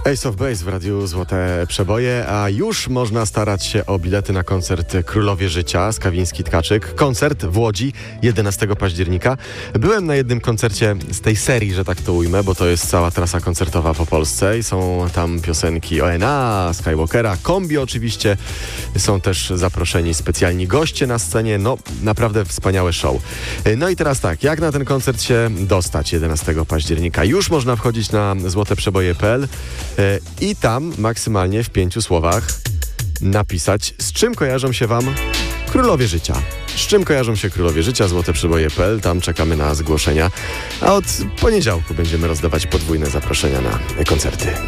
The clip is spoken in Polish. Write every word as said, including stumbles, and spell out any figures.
Ace of Base w Radiu Złote Przeboje, a już można starać się o bilety na koncert Królowie Życia Skawiński-Tkaczyk. Koncert w Łodzi jedenastego października. Byłem na jednym koncercie z tej serii, że tak to ujmę, bo to jest cała trasa koncertowa po Polsce i są tam piosenki O N A, Skywalkera, Kombi oczywiście. Są też zaproszeni specjalni goście na scenie. No, naprawdę wspaniałe show. No i teraz tak, jak na ten koncert się dostać jedenastego października? Już można wchodzić na złoteprzeboje kropka p l i tam maksymalnie w pięciu słowach napisać, z czym kojarzą się wam Królowie Życia. Z czym kojarzą się Królowie Życia, złoteprzeboje kropka p l. Tam czekamy na zgłoszenia. A od poniedziałku będziemy rozdawać podwójne zaproszenia na koncerty.